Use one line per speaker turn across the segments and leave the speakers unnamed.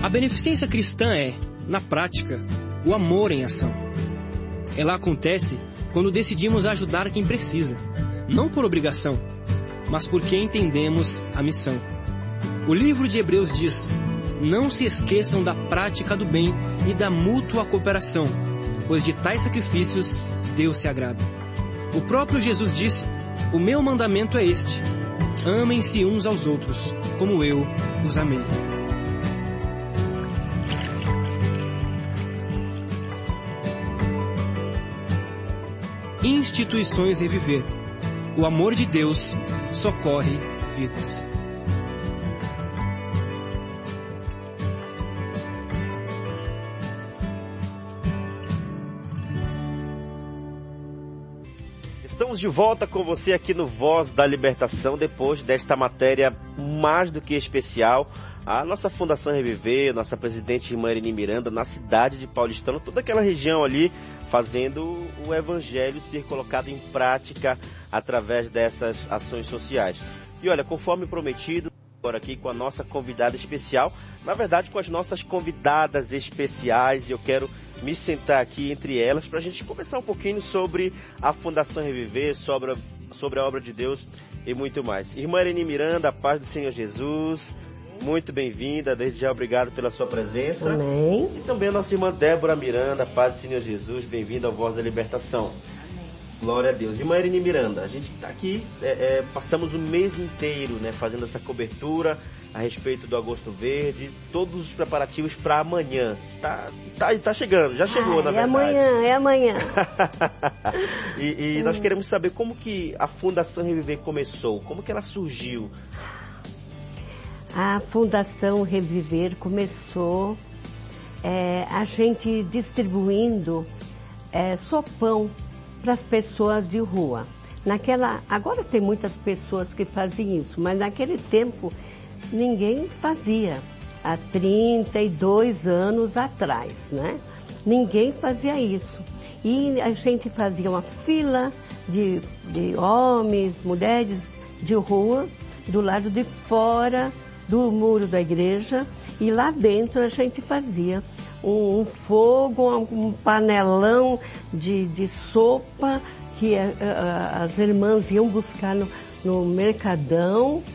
A beneficência cristã é, na prática, o amor em ação. Ela acontece quando decidimos ajudar quem precisa, não por obrigação, mas porque entendemos a missão. O livro de Hebreus diz: não se esqueçam da prática do bem e da mútua cooperação, pois de tais sacrifícios Deus se agrada. O próprio Jesus disse: o meu mandamento é este: amem-se uns aos outros, como eu os amei. Instituições Reviver. O amor de Deus socorre vidas.
Estamos de volta com você aqui no Voz da Libertação, depois desta matéria mais do que especial. A nossa Fundação Reviver, nossa presidente irmã Irene Miranda, na cidade de Paulistano, toda aquela região ali, fazendo o evangelho ser colocado em prática através dessas ações sociais. E olha, conforme prometido, agora aqui com a nossa convidada especial, na verdade com as nossas convidadas especiais, eu quero me sentar aqui entre elas para a gente conversar um pouquinho sobre a Fundação Reviver, sobre a obra de Deus e muito mais. Irmã Irene Miranda, a paz do Senhor Jesus, muito bem-vinda, desde já obrigado pela sua presença.
Amém.
E também a nossa irmã Débora Miranda, paz do Senhor Jesus, bem-vinda ao Voz da Libertação. Amém. Glória a Deus. Irmã Irene Miranda, a gente está aqui, passamos o mês inteiro, né, fazendo essa cobertura a respeito do Agosto Verde, todos os preparativos para amanhã. Tá chegando, já chegou, na verdade.
É amanhã.
E nós queremos saber como que a Fundação Reviver começou, como que ela surgiu.
A Fundação Reviver começou a gente distribuindo sopão para as pessoas de rua. Agora tem muitas pessoas que fazem isso, mas naquele tempo ninguém fazia. Há 32 anos atrás, né? Ninguém fazia isso. E a gente fazia uma fila de homens, mulheres de rua, do lado de fora do muro da igreja, e lá dentro a gente fazia um fogo, um panelão de sopa que as irmãs iam buscar no mercadão,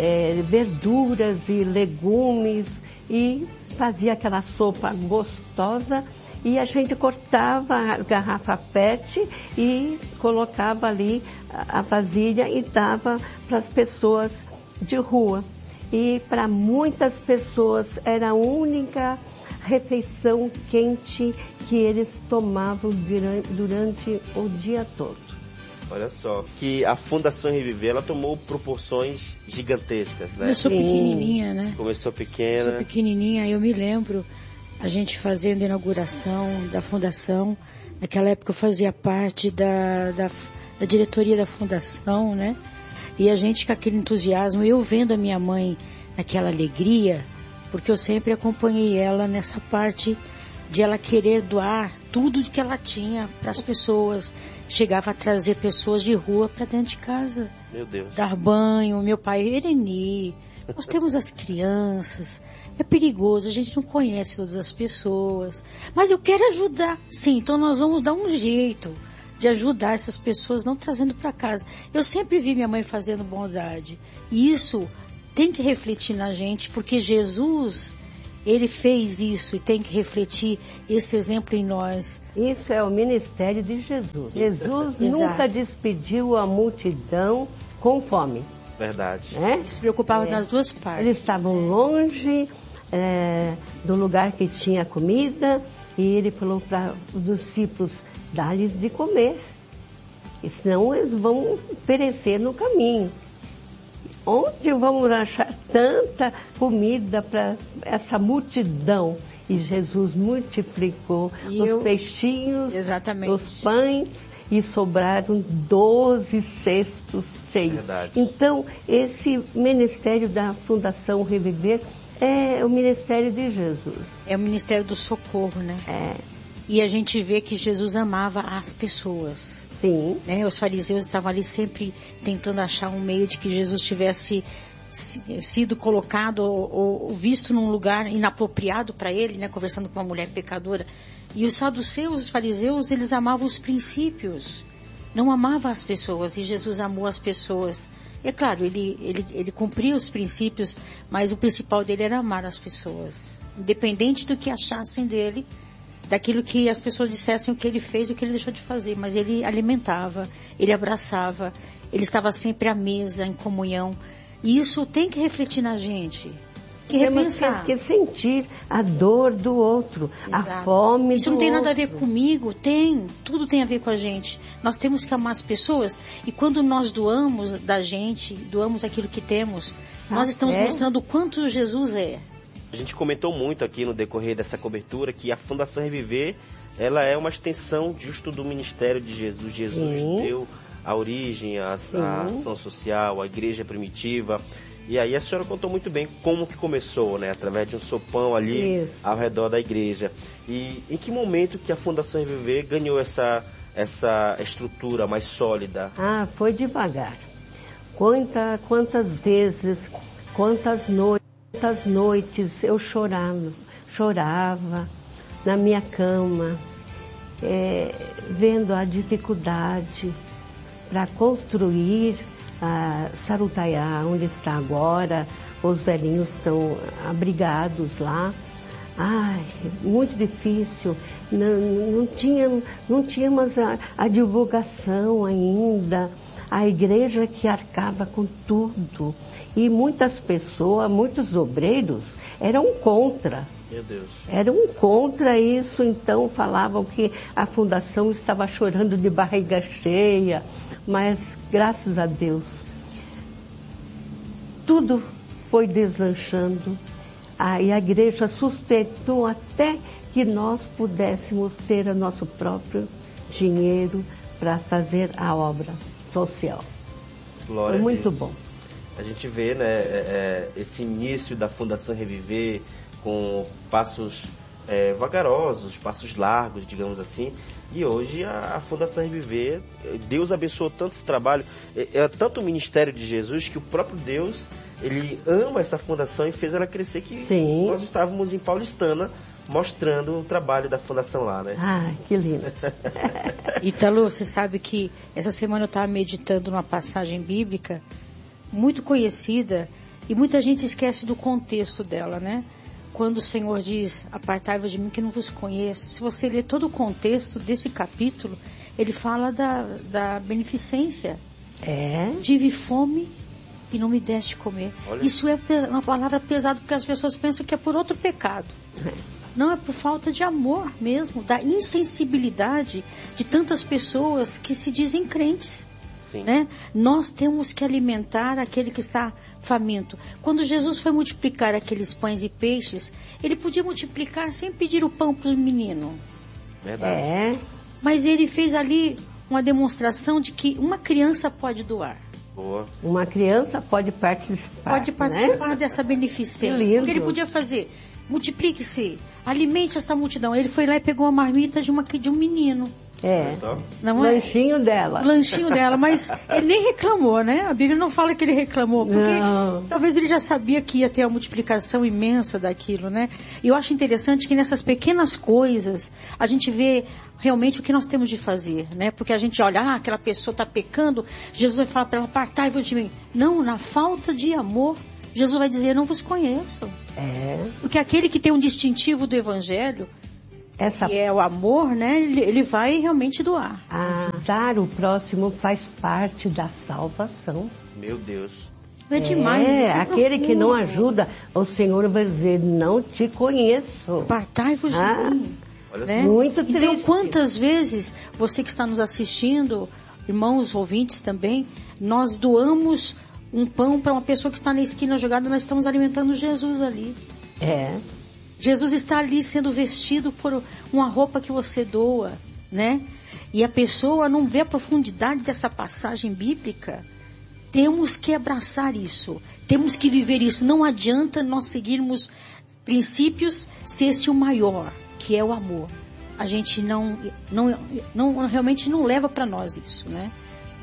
verduras e legumes, e fazia aquela sopa gostosa, e a gente cortava a garrafa PET e colocava ali a vasilha e dava para as pessoas de rua. E para muitas pessoas era a única refeição quente que eles tomavam durante o dia todo.
Olha só, que a Fundação Reviver, ela tomou proporções gigantescas, né?
Começou pequenininha, né?
Começou pequena.
Começou pequenininha, eu me lembro, a gente fazendo a inauguração da Fundação. Naquela época eu fazia parte da diretoria da Fundação, né? E a gente com aquele entusiasmo, eu vendo a minha mãe naquela alegria, porque eu sempre acompanhei ela nessa parte de ela querer doar tudo que ela tinha para as pessoas. Chegava a trazer pessoas de rua para dentro de casa.
Meu Deus.
Dar banho, meu pai, Irene, nós temos as crianças, é perigoso, a gente não conhece todas as pessoas, mas eu quero ajudar. Sim, então nós vamos dar um jeito de ajudar essas pessoas, não trazendo para casa. Eu sempre vi minha mãe fazendo bondade. E isso tem que refletir na gente, porque Jesus, ele fez isso e tem que refletir esse exemplo em nós.
Isso é o ministério de Jesus. Jesus nunca despediu a multidão com fome.
Verdade.
Ele se preocupava nas duas partes.
Eles estavam longe do lugar que tinha comida, e ele falou para os discípulos: dá-lhes de comer, senão eles vão perecer no caminho. Onde vamos achar tanta comida para essa multidão? E Jesus multiplicou os peixinhos, os pães, e sobraram 12 cestos cheios.
Verdade.
Então, esse ministério da Fundação Reviver é o ministério de Jesus.
É o ministério do socorro, né? E a gente vê que Jesus amava as pessoas.
Sim.
Né? Os fariseus estavam ali sempre tentando achar um meio de que Jesus tivesse sido colocado ou visto num lugar inapropriado para ele, né, conversando com uma mulher pecadora. E os saduceus, os fariseus, eles amavam os princípios, não amavam as pessoas, e Jesus amou as pessoas. É claro, ele cumpria os princípios, mas o principal dele era amar as pessoas, independente do que achassem dele, daquilo que as pessoas dissessem, o que ele fez e o que ele deixou de fazer. Mas ele alimentava, ele abraçava, ele estava sempre à mesa, em comunhão. E isso tem que refletir na gente. Que repensar.
Que sentir a dor do outro, exato, a fome do outro.
Isso não tem nada a ver comigo? Tem. Tudo tem a ver com a gente. Nós temos que amar as pessoas. E quando nós doamos da gente, doamos aquilo que temos, nós estamos mostrando o quanto Jesus é.
A gente comentou muito aqui no decorrer dessa cobertura que a Fundação Reviver, ela é uma extensão justo do ministério de Jesus. Jesus deu a origem, a ação social, a igreja primitiva. E aí a senhora contou muito bem como que começou, né? Através de um sopão ali ao redor da igreja. E em que momento que a Fundação Reviver ganhou essa estrutura mais sólida?
Foi devagar. Quantas vezes, quantas noites eu chorava na minha cama, vendo a dificuldade para construir Sarutaiá, onde está agora. Os velhinhos estão abrigados lá. Muito difícil. Não tínhamos a divulgação ainda. A igreja que arcava com tudo. E muitas pessoas, muitos obreiros eram contra.
Meu Deus.
Eram contra isso, então falavam que a fundação estava chorando de barriga cheia. Mas, graças a Deus, tudo foi deslanchando. E a igreja sustentou até que nós pudéssemos ter o nosso próprio dinheiro para fazer a obra social.
Glória
foi muito bom.
A gente vê, né, esse início da Fundação Reviver com passos vagarosos, passos largos, digamos assim. E hoje a Fundação Reviver, Deus abençoou tanto esse trabalho, tanto o ministério de Jesus, que o próprio Deus, ele ama essa fundação e fez ela crescer, que nós estávamos em Paulistana mostrando o trabalho da fundação lá, né?
Que lindo.
Ítalo, você sabe que essa semana eu estava meditando numa passagem bíblica muito conhecida e muita gente esquece do contexto dela, né? Quando o Senhor diz, apartai-vos de mim que não vos conheço. Se você ler todo o contexto desse capítulo, ele fala da beneficência. Tive fome e não me deste comer. Olha. Isso é uma palavra pesada, porque as pessoas pensam que é por outro pecado. Não, é por falta de amor mesmo, da insensibilidade de tantas pessoas que se dizem crentes. Né? Nós temos que alimentar aquele que está faminto. Quando Jesus foi multiplicar aqueles pães e peixes, ele podia multiplicar sem pedir o pão para o menino.
Verdade.
Mas ele fez ali uma demonstração de que uma criança pode doar.
Boa.
Uma criança pode participar.
Pode participar, né, dessa beneficência. O que ele podia fazer? Multiplique-se, alimente essa multidão. Ele foi lá e pegou a marmita de um menino.
Não lanchinho dela.
Lanchinho dela, mas ele nem reclamou, né? A Bíblia não fala que ele reclamou, porque talvez ele já sabia que ia ter a multiplicação imensa daquilo, né? E eu acho interessante que nessas pequenas coisas a gente vê realmente o que nós temos de fazer, né? Porque a gente olha, aquela pessoa está pecando, Jesus vai falar para ela, apartai-vos de mim. Não, na falta de amor, Jesus vai dizer, eu não vos conheço. Porque aquele que tem um distintivo do Evangelho, que é o amor, né? Ele vai realmente doar.
Dar o próximo faz parte da salvação.
Meu Deus.
É demais.
Aquele que não ajuda, o Senhor vai dizer, não te conheço.
Apartai-vos de mim. Né?
Muito triste.
Então, quantas vezes, você que está nos assistindo, irmãos ouvintes também, nós doamos um pão para uma pessoa que está na esquina jogada, nós estamos alimentando Jesus ali. Jesus está ali sendo vestido por uma roupa que você doa, né? E a pessoa não vê a profundidade dessa passagem bíblica. Temos que abraçar isso. Temos que viver isso. Não adianta nós seguirmos princípios se esse é o maior, que é o amor. A gente realmente não leva para nós isso, né?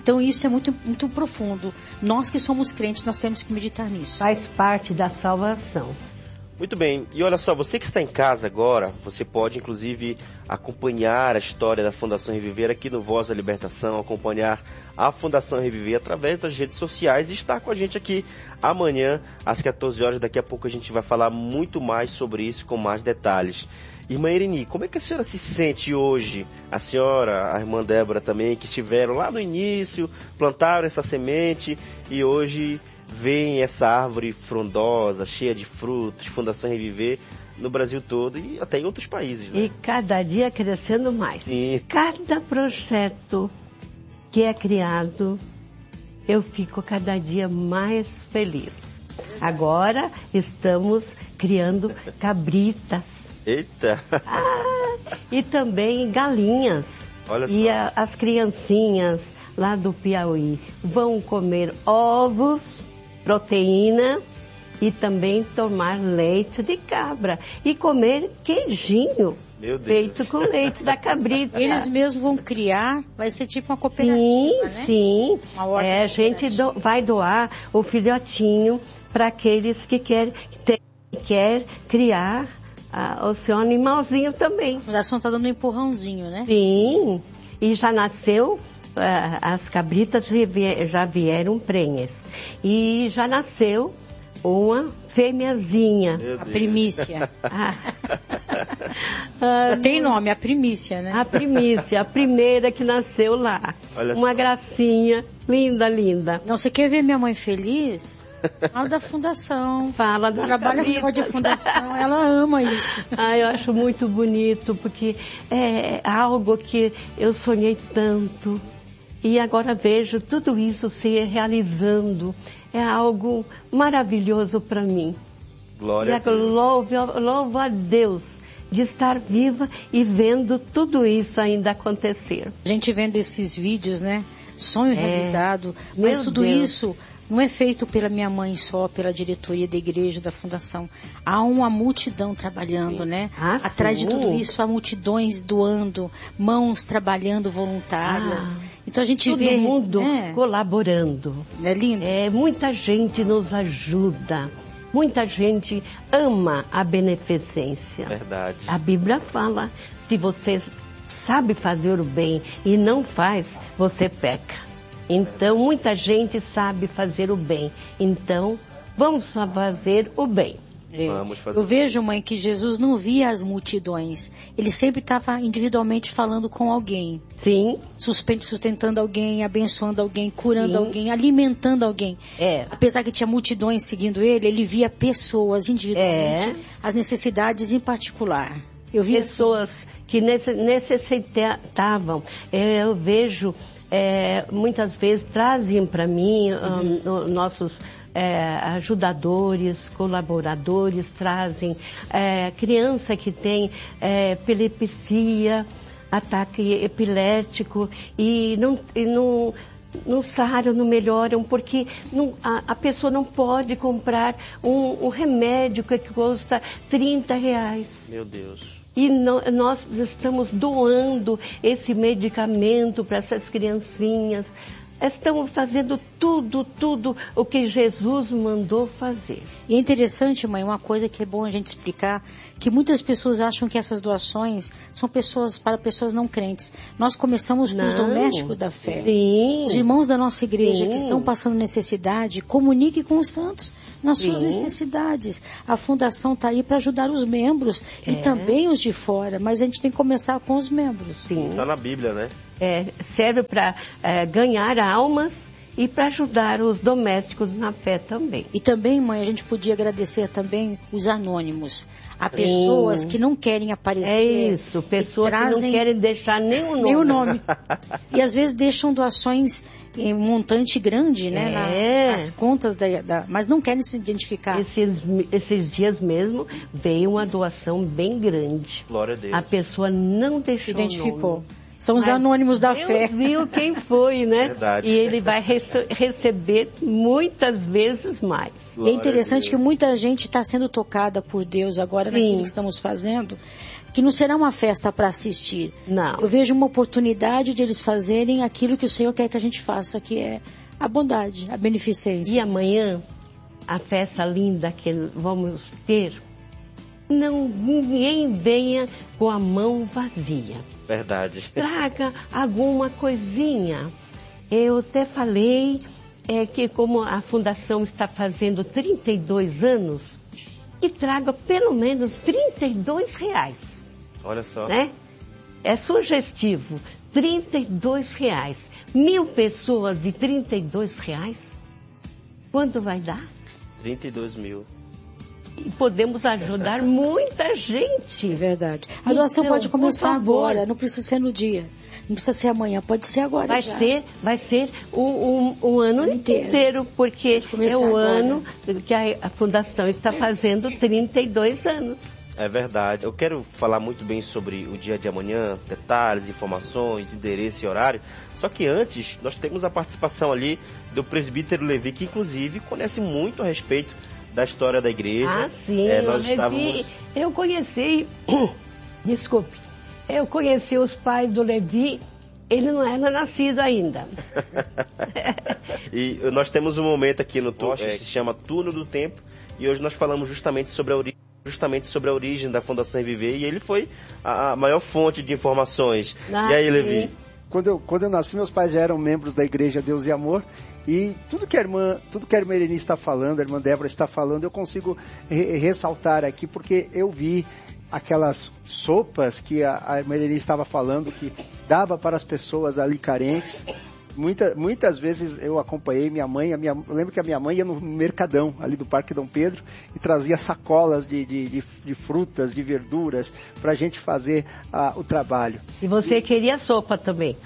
Então isso é muito, muito profundo. Nós que somos crentes, nós temos que meditar nisso.
Faz parte da salvação.
Muito bem, e olha só, você que está em casa agora, você pode inclusive acompanhar a história da Fundação Reviver aqui no Voz da Libertação, acompanhar a Fundação Reviver através das redes sociais e estar com a gente aqui amanhã às 14 horas. Daqui a pouco a gente vai falar muito mais sobre isso com mais detalhes. Irmã Irini, como é que a senhora se sente hoje? A senhora, a irmã Débora também, que estiveram lá no início, plantaram essa semente e hoje vem essa árvore frondosa, cheia de frutos, Fundação Reviver no Brasil todo e até em outros países, né?
E cada dia crescendo mais.
Sim.
Cada projeto que é criado, eu fico cada dia mais feliz. Agora estamos criando cabritas.
Eita!
E também galinhas.
Olha só.
E as criancinhas lá do Piauí vão comer ovos, proteína e também tomar leite de cabra e comer queijinho.
Meu Deus.
Feito com leite da cabrita.
Eles mesmos vão criar, vai ser tipo uma cooperativa,
Sim,
né?
sim.
Uma horta
A gente vai doar o filhotinho para aqueles que quer criar o seu animalzinho também.
A fundação está dando um empurrãozinho, né?
Sim, e já nasceu, as cabritas já vieram prenhas. E já nasceu uma fêmeazinha.
A primícia.
Ah,
Tem nome, a primícia, né?
a primícia, a primeira que nasceu lá.
Olha
Uma
só.
gracinha, linda, linda.
Não, você quer ver minha mãe feliz? Fala da fundação.
Fala das
Trabalha com
cabritas.
de fundação, ela ama isso.
Eu acho muito bonito, porque é algo que eu sonhei tanto. E agora vejo tudo isso se realizando. É algo maravilhoso para mim.
Glória a
E
Deus.
louvo a Deus de estar viva e vendo tudo isso ainda acontecer.
A gente vendo esses vídeos, né? Sonho realizado.
Meu
Mas tudo
Deus.
isso não é feito pela minha mãe só, pela diretoria da igreja, da fundação. Há uma multidão trabalhando, né? Atrás de tudo isso, há multidões doando, mãos trabalhando voluntárias. Então a gente
Todo
vê...
mundo colaborando.
É lindo.
Muita gente nos ajuda. Muita gente ama a beneficência.
Verdade.
A Bíblia fala, se você sabe fazer o bem e não faz, você peca. Então, muita gente sabe fazer o bem. Então, vamos só fazer o bem.
Vamos fazer.
Eu vejo, mãe, que Jesus não via as multidões. Ele sempre estava individualmente falando com alguém.
Sim.
Sustentando alguém, abençoando alguém, curando
Sim.
alguém, alimentando alguém.
É.
Apesar que tinha multidões seguindo ele, ele via pessoas individualmente, as necessidades em particular. Eu vi
Pessoas que necessitavam. Eu vejo, muitas vezes trazem para mim nossos ajudadores, colaboradores, trazem criança que tem epilepsia, ataque epilético e não saram, não melhoram, porque a pessoa não pode comprar um remédio que custa R$30.
Meu Deus.
E nós estamos doando esse medicamento para essas criancinhas. Estamos fazendo tudo o que Jesus mandou fazer.
E é interessante, mãe, uma coisa que é bom a gente explicar, que muitas pessoas acham que essas doações são para pessoas não crentes. Nós começamos com os domésticos da fé.
Sim.
Os irmãos da nossa igreja
Sim.
que estão passando necessidade, comunique com os santos nas suas
Sim.
necessidades. A fundação está aí para ajudar os membros e também os de fora, mas a gente tem que começar com os membros.
Sim.
Está na Bíblia, né?
Serve para ganhar almas e para ajudar os domésticos na fé também.
E também, mãe, a gente podia agradecer também os anônimos. Há pessoas que não querem aparecer.
Pessoas que não querem deixar nenhum nome.
E às vezes deixam doações em montante grande, né? Nas contas mas não querem se identificar.
Esses dias mesmo veio uma doação bem grande.
Glória a Deus.
A pessoa não deixou
Se identificou.
o nome.
São os anônimos da fé.
Viu quem foi, né?
Verdade.
E ele vai receber muitas vezes mais.
E é interessante que muita gente está sendo tocada por Deus agora naquilo que estamos fazendo, que não será uma festa para assistir.
Não.
Eu vejo uma oportunidade de eles fazerem aquilo que o Senhor quer que a gente faça, que é a bondade, a beneficência.
E amanhã, a festa linda que vamos ter, ninguém venha com a mão vazia.
Verdade.
Traga alguma coisinha. Eu até falei que como a Fundação está fazendo 32 anos, que traga pelo menos R$32.
Olha só.
Né? É sugestivo. R$32. 1.000 pessoas de R$32. Quanto vai dar?
32 mil.
E podemos ajudar muita gente.
É verdade. A doação pode começar agora, não precisa ser no dia. Não precisa ser amanhã, pode ser agora já.
Vai ser o ano inteiro, porque é o ano que a Fundação está fazendo 32 anos.
É verdade. Eu quero falar muito bem sobre o dia de amanhã, detalhes, informações, endereço e horário. Só que antes, nós temos a participação ali do presbítero Levi, que inclusive conhece muito a respeito da história da igreja.
Ah, sim. Eu conheci, desculpe, eu conheci os pais do Levi, ele não era nascido ainda.
E nós temos um momento aqui no Tocha que se chama Turno do Tempo, e hoje nós falamos justamente sobre a origem da Fundação Reviver, e ele foi a maior fonte de informações. E aí, Levi?
Quando eu nasci, meus pais já eram membros da Igreja Deus e Amor, e tudo que a irmã Irene está falando, a irmã Débora está falando, eu consigo ressaltar aqui, porque eu vi aquelas sopas que a irmã Irene estava falando, que dava para as pessoas ali carentes. Muitas vezes eu acompanhei minha mãe, eu lembro que a minha mãe ia no Mercadão, ali do Parque Dom Pedro, e trazia sacolas de frutas, de verduras, para a gente fazer o trabalho.
E você queria sopa também.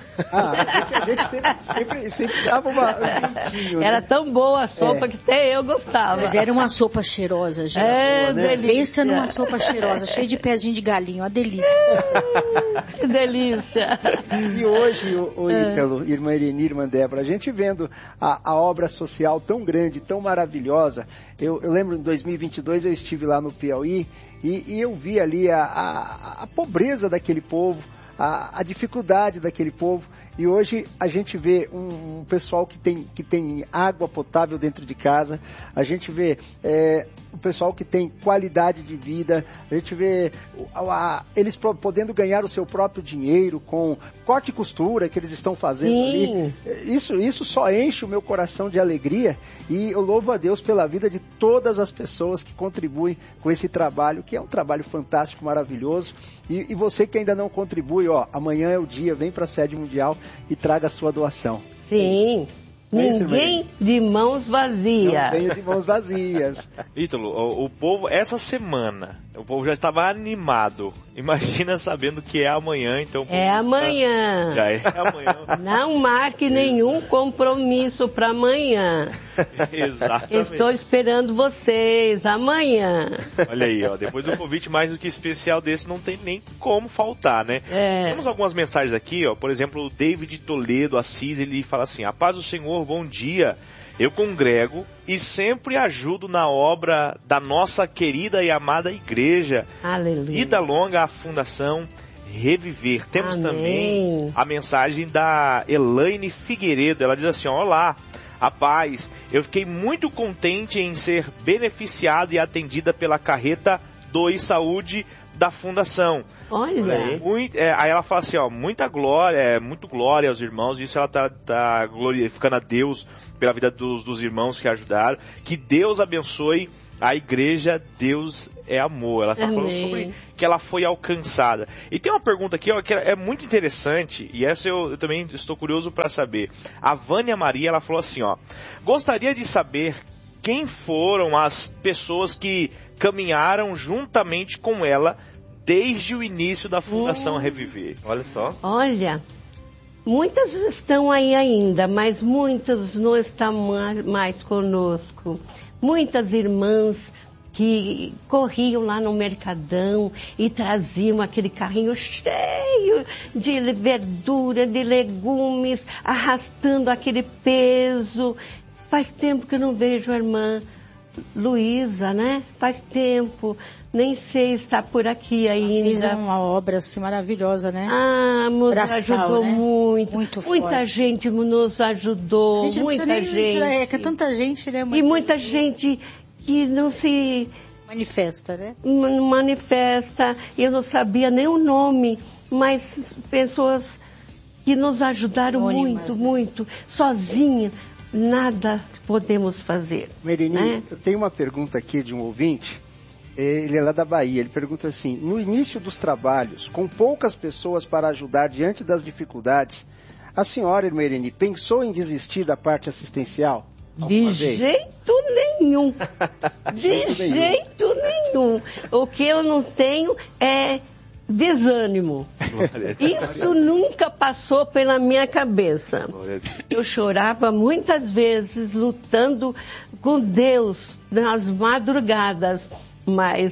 A gente sempre dava um jeitinho, né?
Era tão boa a sopa que até eu gostava.
Mas era uma sopa cheirosa, já.
Boa, né?
Pensa numa sopa cheirosa, cheia de pezinho de galinha, uma delícia.
Que delícia.
E hoje, Ítalo, irmã Irene, irmã Débora, a gente vendo a obra social tão grande, tão maravilhosa. Eu lembro em 2022 eu estive lá no Piauí e eu vi ali a pobreza daquele povo, a dificuldade daquele povo. E hoje a gente vê um pessoal que tem água potável dentro de casa, a gente vê o pessoal que tem qualidade de vida, a gente vê eles podendo ganhar o seu próprio dinheiro com corte e costura que eles estão fazendo ali. Isso só enche o meu coração de alegria, e eu louvo a Deus pela vida de todas as pessoas que contribuem com esse trabalho, que é um trabalho fantástico, maravilhoso. E você que ainda não contribui, amanhã é o dia, vem para a sede mundial e traga a sua doação.
Sim. Ninguém de mãos vazias.
Não venho de mãos vazias.
Ítalo, o povo, essa semana, o povo já estava animado. Imagina sabendo que é amanhã, então...
É amanhã.
Já é amanhã.
Não marque nenhum compromisso para amanhã.
Exatamente.
Estou esperando vocês amanhã.
Olha aí, depois do convite mais do que especial desse, não tem nem como faltar, né? Temos algumas mensagens aqui, por exemplo, o David Toledo Assis, ele fala assim: a paz do Senhor, bom dia. Eu congrego e sempre ajudo na obra da nossa querida e amada igreja.
Aleluia.
Vida longa à Fundação Reviver. Temos também a mensagem da Elaine Figueiredo. Ela diz assim: olá, a paz. Eu fiquei muito contente em ser beneficiada e atendida pela carreta 2 Saúde da Fundação.
Olha.
Aí ela fala assim, muita glória, muito glória aos irmãos. Isso ela tá glorificando a Deus pela vida dos irmãos que ajudaram. Que Deus abençoe a igreja. Deus é amor. Ela está falando sobre que ela foi alcançada. E tem uma pergunta aqui, que é muito interessante, e essa eu também estou curioso para saber. A Vânia Maria, ela falou assim, gostaria de saber quem foram as pessoas que caminharam juntamente com ela desde o início da Fundação Reviver.
Olha só.
Olha, muitas estão aí ainda, mas muitas não estão mais conosco. Muitas irmãs que corriam lá no Mercadão e traziam aquele carrinho cheio de verdura, de legumes, arrastando aquele peso. Faz tempo que eu não vejo a irmã Luísa, né? Faz tempo. Nem sei se está por aqui ainda.
Fez uma obra assim maravilhosa, né?
Ah, nos
Braçal,
ajudou,
né?
muito.
Muito
Muita
forte.
gente nos ajudou,
Gente, não
muita
precisa nem
gente.
É que é tanta gente, né?
E muita gente que não se
Manifesta, né?
manifesta. Eu não sabia nem o nome, mas pessoas que nos ajudaram
Anônimas,
muito,
né?
muito. Sozinha, nada podemos fazer.
Merini,
né?
eu tenho uma pergunta aqui de um ouvinte. Ele é lá da Bahia. Ele pergunta assim: no início dos trabalhos, com poucas pessoas para ajudar diante das dificuldades, a senhora, irmã Irene, pensou em desistir da parte assistencial?
De jeito nenhum. De jeito nenhum. O que eu não tenho é desânimo. Isso nunca passou pela minha cabeça. Eu chorava muitas vezes lutando com Deus nas madrugadas, mas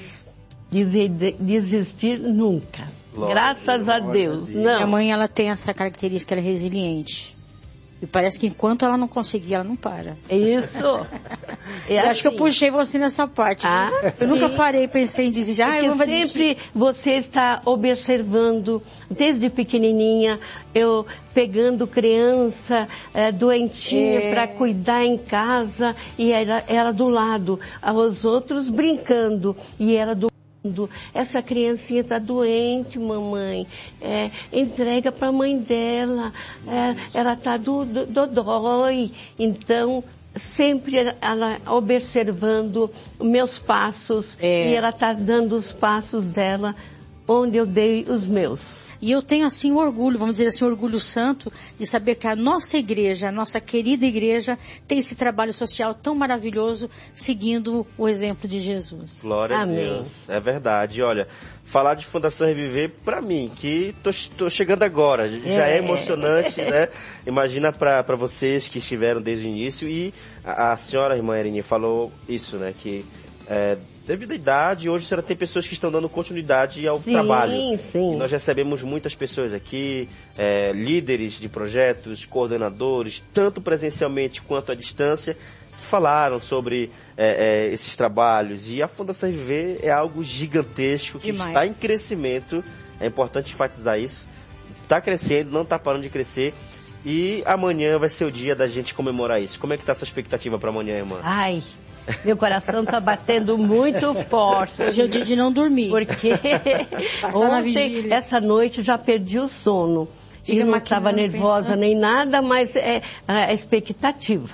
desistir nunca. Graças a Deus. Não.
Minha mãe, ela tem essa característica, ela é resiliente. E parece que enquanto ela não conseguir, ela não para.
Isso.
Eu acho que eu puxei você nessa parte. Eu nunca parei e pensei em desistir. Eu não vou desistir.
Sempre você está observando, desde pequenininha, eu pegando criança doentinha para cuidar em casa e ela do lado, os outros brincando e ela do essa criancinha está doente, mamãe. Entrega para a mãe dela. Ela está dodói. Então, sempre ela observando meus passos. E ela está dando os passos dela onde eu dei os meus.
E eu tenho, assim, orgulho, vamos dizer assim, orgulho santo, de saber que a nossa igreja, a nossa querida igreja, tem esse trabalho social tão maravilhoso, seguindo o exemplo de Jesus.
Glória
Amém.
a Deus. É verdade. Olha, falar de Fundação Reviver, pra mim, que tô chegando agora, já é emocionante, né? Imagina pra vocês que estiveram desde o início. E a senhora, irmã Irene, falou isso, né? Que devido à idade, hoje a senhora tem pessoas que estão dando continuidade ao trabalho.
Sim.
E nós recebemos muitas pessoas aqui, líderes de projetos, coordenadores, tanto presencialmente quanto à distância, que falaram sobre esses trabalhos. E a Fundação Viver é algo gigantesco, que
Demais.
está em crescimento. É importante enfatizar isso. Está crescendo, não está parando de crescer. E amanhã vai ser o dia da gente comemorar isso. Como é que está a sua expectativa para amanhã, irmã?
Ai, meu coração está batendo muito forte.
Hoje é o dia de não dormir.
Porque
Passar na
ontem,
vigília.
essa noite, já perdi o sono.
Fica
E não
maquinando,
estava nervosa
pensando.
nem nada, mas é a expectativa.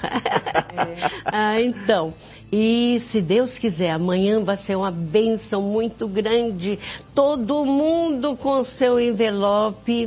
Então, e se Deus quiser, amanhã vai ser uma bênção muito grande. Todo mundo com seu envelope,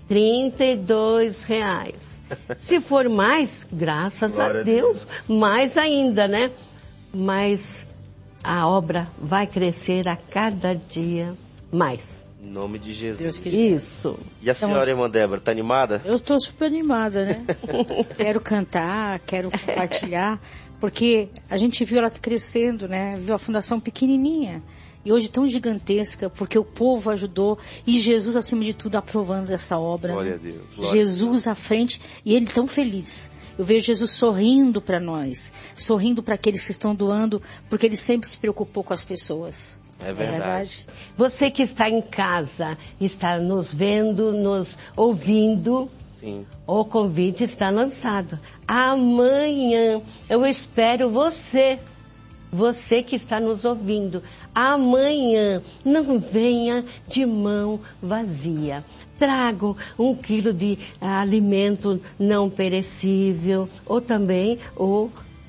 R$32. Se for mais, graças
Glória
a
a
Deus, mais ainda, né? Mas a obra vai crescer a cada dia mais.
Em nome de Jesus.
Deus quiser.
Isso.
E a senhora, irmã Débora, está animada?
Eu estou super animada, né? Quero cantar, quero compartilhar, porque a gente viu ela crescendo, né? Viu a fundação pequenininha e hoje tão gigantesca, porque o povo ajudou e Jesus, acima de tudo, aprovando essa obra.
Glória
né?
a Deus. Glória
Jesus à frente e ele tão feliz. Eu vejo Jesus sorrindo para nós, sorrindo para aqueles que estão doando, porque ele sempre se preocupou com as pessoas.
É verdade.
Você que está em casa, está nos vendo, nos ouvindo,
Sim.
o convite está lançado. Amanhã eu espero você que está nos ouvindo. Amanhã não venha de mão vazia. Trago 1 quilo de alimento não perecível ou também o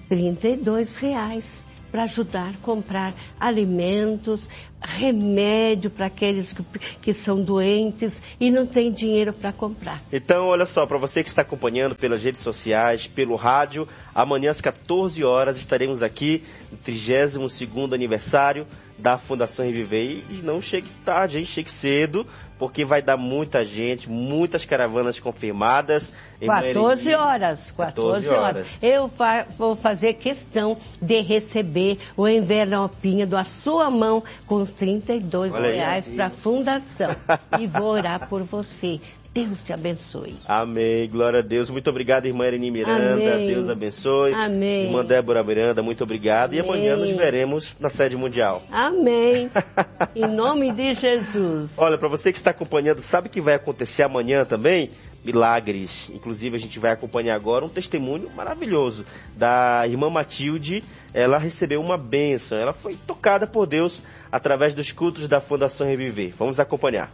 R$32 para ajudar a comprar alimentos, remédio para aqueles que são doentes e não têm dinheiro para comprar.
Então, olha só, para você que está acompanhando pelas redes sociais, pelo rádio, amanhã às 14 horas estaremos aqui no 32º aniversário da Fundação Reviver. E não chegue tarde, hein? Chegue cedo, porque vai dar muita gente, muitas caravanas confirmadas.
14 horas. Eu vou fazer questão de receber o envelopinho da sua mão com os R$32 para a Fundação. E vou orar por você. Deus te abençoe.
Amém. Glória a Deus. Muito obrigado, irmã Irene Miranda.
Amém.
Deus abençoe.
Amém.
Irmã Débora Miranda, muito obrigado.
Amém.
E amanhã nos veremos na sede mundial.
Amém. Em nome de Jesus.
Olha, para você que está acompanhando, sabe o que vai acontecer amanhã também? Milagres. Inclusive, a gente vai acompanhar agora um testemunho maravilhoso da irmã Matilde. Ela recebeu uma bênção. Ela foi tocada por Deus através dos cultos da Fundação Reviver. Vamos acompanhar.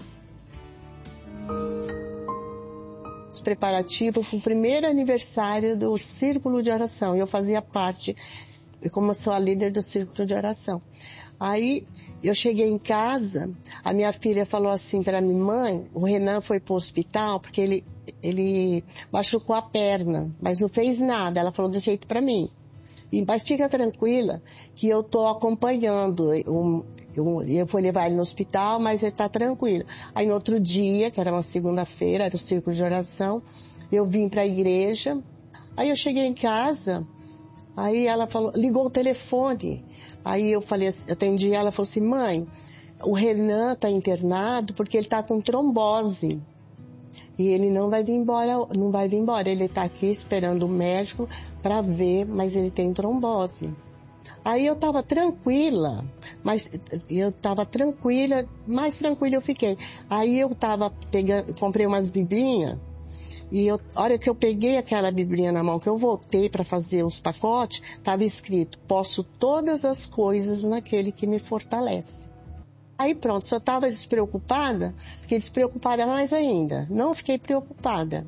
Preparativo para o primeiro aniversário do Círculo de Oração. Eu fazia parte, como eu sou a líder do Círculo de Oração. Aí eu cheguei em casa, a minha filha falou assim para mim: mãe, o Renan foi para o hospital porque ele machucou a perna, mas não fez nada. Ela falou desse jeito para mim. Mas fica tranquila que eu estou acompanhando. Eu fui levar ele no hospital, mas ele está tranquilo. Aí no outro dia, que era uma segunda-feira, era o Círculo de Oração, eu vim para a igreja. Aí eu cheguei em casa, aí ela falou, ligou o telefone. Aí eu falei, eu atendi ela, falou assim: mãe, o Renan está internado porque ele está com trombose. E ele não vai vir embora. Ele está aqui esperando o médico para ver, mas ele tem trombose. Aí eu estava tranquila, mais tranquila eu fiquei. Aí eu comprei umas biblinhas, e a hora que eu peguei aquela biblinha na mão, que eu voltei para fazer os pacotes, estava escrito: posso todas as coisas naquele que me fortalece. Aí pronto, só estava despreocupada, fiquei despreocupada mais ainda, não fiquei preocupada.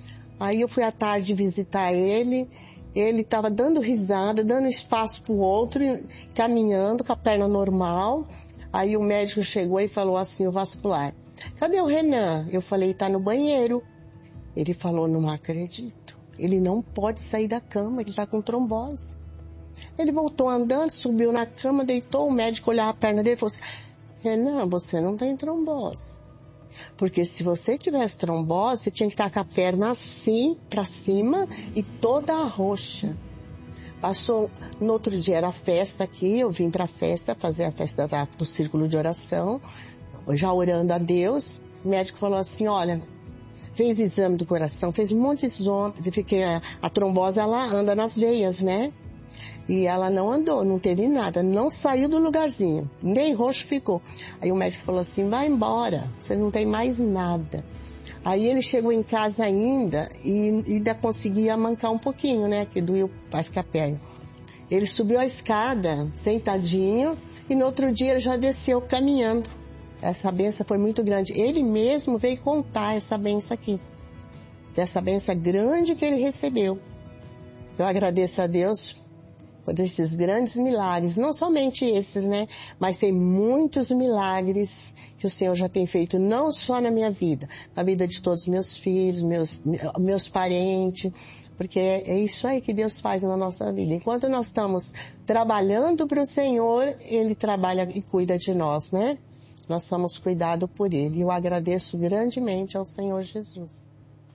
Aí eu fui à tarde visitar ele estava dando risada, dando espaço para o outro, caminhando com a perna normal. Aí o médico chegou e falou assim, o vascular: cadê o Renan? Eu falei: está no banheiro. Ele falou: não acredito, ele não pode sair da cama, ele está com trombose. Ele voltou andando, subiu na cama, deitou, o médico olhava a perna dele e falou assim: Renan, você não tem trombose. Porque se você tivesse trombose, você tinha que estar com a perna assim, para cima e toda roxa. Passou, no outro dia era festa aqui, eu vim para a festa, fazer a festa do Círculo de Oração, já orando a Deus. O médico falou assim: olha, fez exame do coração, fez um monte de exame, porque a trombose ela anda nas veias, né? E ela não andou, não teve nada, não saiu do lugarzinho, nem roxo ficou. Aí o médico falou assim: vai embora, você não tem mais nada. Aí ele chegou em casa ainda e ainda conseguia mancar um pouquinho, né, que doeu, acho que a perna. Ele subiu a escada, sentadinho, e no outro dia ele já desceu caminhando. Essa benção foi muito grande. Ele mesmo veio contar essa benção aqui, dessa benção grande que ele recebeu. Eu agradeço a Deus por esses grandes milagres, não somente esses, né? Mas tem muitos milagres que o Senhor já tem feito, não só na minha vida, na vida de todos os meus filhos, meus parentes, porque é isso aí que Deus faz na nossa vida. Enquanto nós estamos trabalhando para o Senhor, Ele trabalha e cuida de nós, né? Nós somos cuidados por Ele. E eu agradeço grandemente ao Senhor Jesus.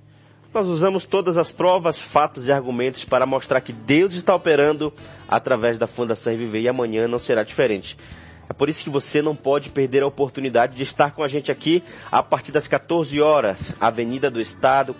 Nós usamos todas as provas, fatos e argumentos para mostrar que Deus está operando através da Fundação Reviver, e amanhã não será diferente. É por isso que você não pode perder a oportunidade de estar com a gente aqui a partir das 14 horas, Avenida do Estado,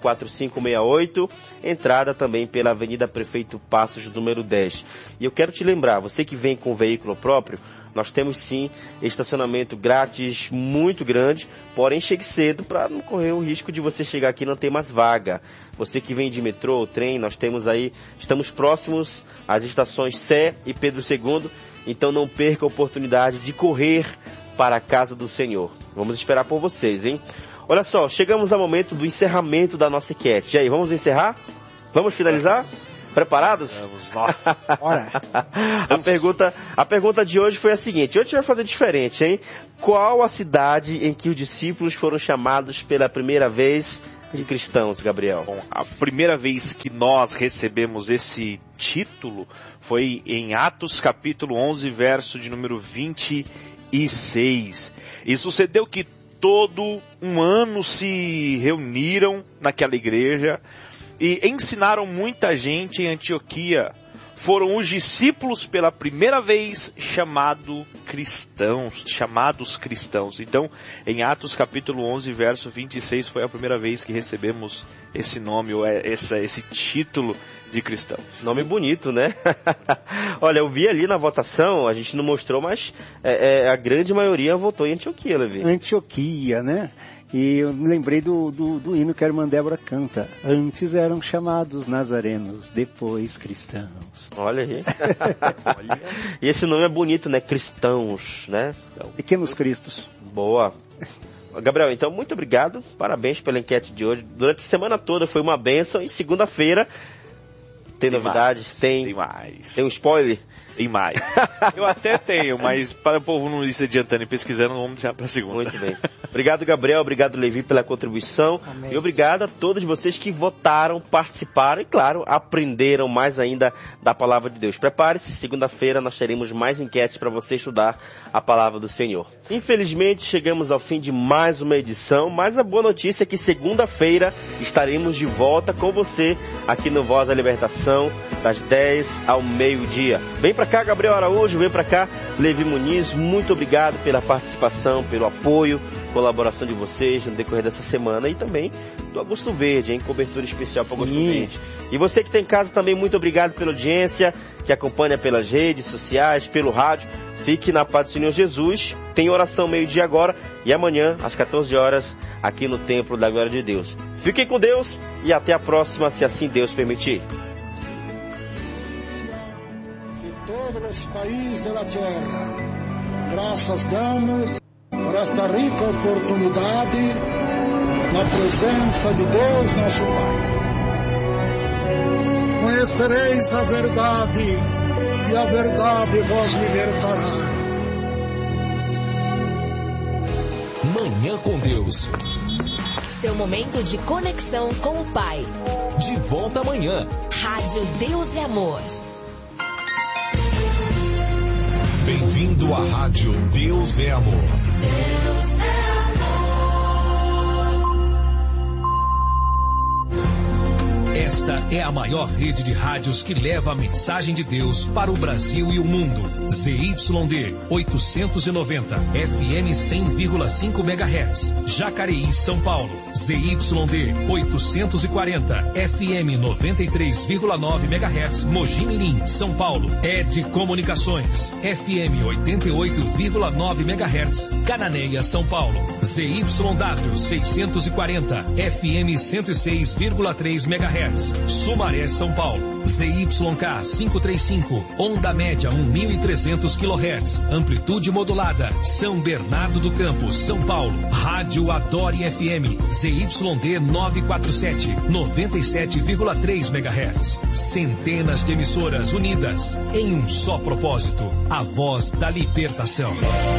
4568, entrada também pela Avenida Prefeito Passos, número 10. E eu quero te lembrar, você que vem com veículo próprio, nós temos sim estacionamento grátis muito grande, porém chegue cedo para não correr o risco de você chegar aqui e não ter mais vaga. Você que vem de metrô ou trem, nós temos aí, estamos próximos às estações Sé e Pedro II, então não perca a oportunidade de correr para a casa do Senhor. Vamos esperar por vocês, hein? Olha só, chegamos ao momento do encerramento da nossa enquete. E aí, vamos encerrar? Vamos finalizar? Preparados?
Vamos lá.
Bora.
A pergunta de hoje foi a seguinte. Hoje a gente vai fazer diferente, hein? Qual a cidade em que os discípulos foram chamados pela primeira vez de cristãos, Gabriel?
Bom, a primeira vez que nós recebemos esse título foi em Atos capítulo 11, verso de número 21. 2006. E sucedeu que todo um ano se reuniram naquela igreja e ensinaram muita gente em Antioquia. Foram os discípulos pela primeira vez chamados cristãos. Então, em Atos capítulo 11, verso 26, foi a primeira vez que recebemos esse nome, ou esse título de cristão.
Nome bonito, né? Olha, eu vi ali na votação, a gente não mostrou, mas a grande maioria votou em Antioquia, Levi.
Antioquia, né? E eu me lembrei do hino que a irmã Débora canta. Antes eram chamados nazarenos, depois cristãos.
Olha aí. E esse nome é bonito, né? Cristãos, né? Então,
pequenos cristos.
Boa. Gabriel, então, muito obrigado. Parabéns pela enquete de hoje. Durante a semana toda foi uma bênção. E segunda-feira tem novidades? Tem mais. Tem um spoiler?
Tem mais. Eu até tenho, mas para o povo não ir se adiantando e pesquisando, vamos deixar para segunda.
Muito bem. Obrigado, Gabriel. Obrigado, Levi, pela contribuição. Amém. E obrigado a todos vocês que votaram, participaram e, claro, aprenderam mais ainda da palavra de Deus. Prepare-se, segunda-feira nós teremos mais enquetes para você estudar a palavra do Senhor. Infelizmente, chegamos ao fim de mais uma edição, mas a boa notícia é que segunda-feira estaremos de volta com você aqui no Voz da Libertação, das 10 ao meio-dia. Vem pra cá, Gabriel Araújo, vem pra cá, Levi Muniz, muito obrigado pela participação, pelo apoio, colaboração de vocês no decorrer dessa semana e também do Agosto Verde, cobertura especial para o Agosto Verde. E você que está em casa também, muito obrigado pela audiência, que acompanha pelas redes sociais, pelo rádio. Fique na paz do Senhor Jesus, tem oração meio-dia agora e amanhã às 14 horas aqui no Templo da Glória de Deus. Fiquem com Deus e até a próxima, se assim Deus permitir.
Los países de la tierra, graças damos por esta rica oportunidade na presença de Deus nosso Pai. Conhecereis a verdade e a verdade vos libertará.
Manhã com Deus.
Seu momento de conexão com o Pai.
De volta amanhã.
Rádio Deus é Amor.
Bem-vindo à Rádio Deus é Amor.
Deus é amor.
Esta é a maior rede de rádios que leva a mensagem de Deus para o Brasil e o mundo. ZYD 890, FM 100,5 MHz, Jacareí, São Paulo. ZYD 840, FM 93,9 MHz, Mogi Mirim, São Paulo. ED Comunicações, FM 88,9 MHz, Cananéia, São Paulo. ZYW 640, FM 106,3 MHz, Sumaré, São Paulo. ZYK 535, onda média 1.300 kHz, amplitude modulada, São Bernardo do Campo, São Paulo. Rádio Adore FM, ZYD 947, 97,3 MHz. Centenas de emissoras unidas em um só propósito, a voz da libertação.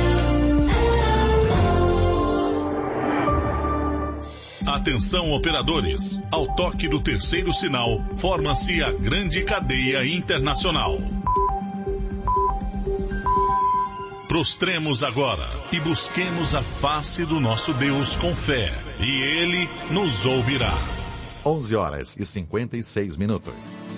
Atenção, operadores. Ao toque do terceiro sinal, forma-se a grande cadeia internacional. Prostremos agora e busquemos a face do nosso Deus com fé, e Ele nos ouvirá.
11 horas e 56 minutos.